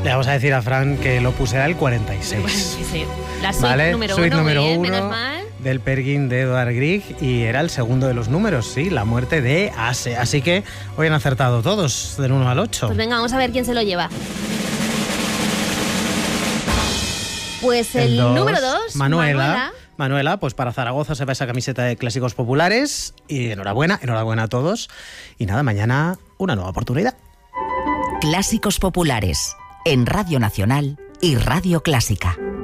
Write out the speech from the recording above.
Le vamos a decir a Fran que el Opus era el 46. Sí. La suite ¿Vale? número Suite 1, número muy bien, 1 menos mal. del Peer Gynt de Edvard Grieg, y era el segundo de los números, sí, la muerte de Ase. Así que hoy han acertado todos, del 1 al 8. Pues venga, vamos a ver quién se lo lleva. Pues el dos, número 2, Manuela, pues para Zaragoza se va esa camiseta de Clásicos Populares. Y enhorabuena a todos. Y nada, mañana una nueva oportunidad. Clásicos Populares, en Radio Nacional y Radio Clásica.